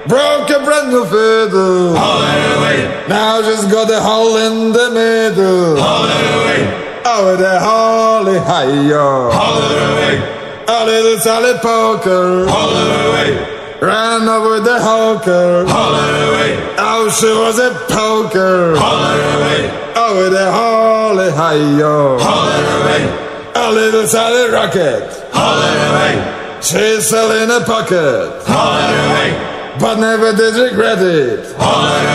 broke a brand new fiddle. Haul it away. Now she's got a hole in the middle. Haul it away. Oh, the holly hi-yo. Haul it away. A little Sally Poker Haul it away. ran over the hawker. Haul it away. Oh, she was a poker. Haul it away. Oh, the holly hi-yo. Haul it away. A little Sally Rocket. Haul it away. She's still in a pocket, Haul it away. but never did regret it. Haul it away.